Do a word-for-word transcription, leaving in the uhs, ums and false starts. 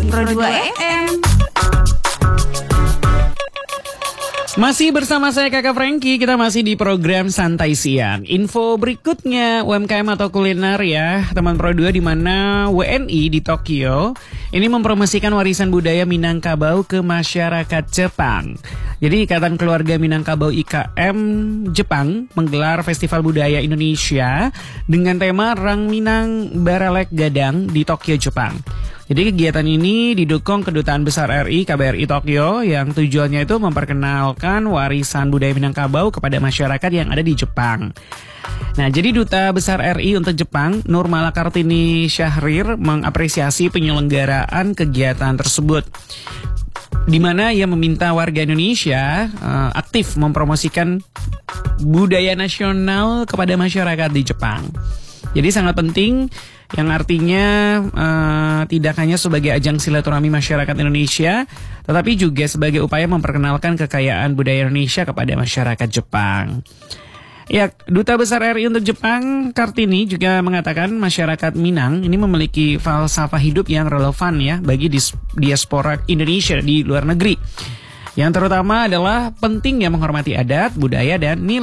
Pro dua F M. Masih bersama saya Kakak Franky, kita masih di program Santai Siang. Info berikutnya U M K M atau kuliner ya, teman Pro dua, di mana W N I di Tokyo ini mempromosikan warisan budaya Minangkabau ke masyarakat Jepang. Jadi Ikatan Keluarga Minangkabau I K M Jepang menggelar Festival Budaya Indonesia dengan tema Rang Minang Baralek Gadang di Tokyo, Jepang. Jadi kegiatan ini didukung Kedutaan Besar R I K B R I Tokyo yang tujuannya itu memperkenalkan warisan budaya Minangkabau kepada masyarakat yang ada di Jepang. Nah, jadi Duta Besar R I untuk Jepang, Nurmala Kartini Syahrir, mengapresiasi penyelenggaraan kegiatan tersebut, di mana ia meminta warga Indonesia uh, aktif mempromosikan budaya nasional kepada masyarakat di Jepang. Jadi sangat penting, yang artinya uh, tidak hanya sebagai ajang silaturahmi masyarakat Indonesia, tetapi juga sebagai upaya memperkenalkan kekayaan budaya Indonesia kepada masyarakat Jepang. Ya, Duta Besar R I untuk Jepang, Kartini, juga mengatakan masyarakat Minang ini memiliki falsafah hidup yang relevan ya bagi dis- diaspora Indonesia di luar negeri. Yang terutama adalah pentingnya menghormati adat, budaya, dan nilai